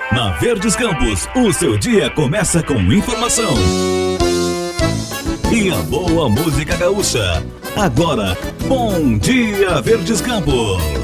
Na Verdes Campos, o seu dia começa com informação e a boa música gaúcha. Agora, Bom Dia Verdes Campos.